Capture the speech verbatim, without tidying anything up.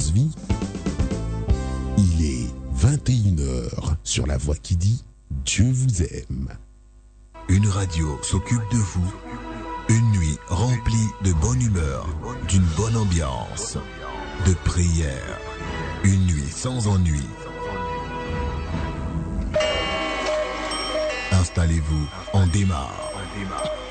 Espérance Vie. Il est vingt et une heures sur la voix qui dit Dieu vous aime. Une radio s'occupe de vous. Une nuit remplie de bonne humeur, d'une bonne ambiance, de prière. Une nuit sans ennui. Installez-vous, on démarre.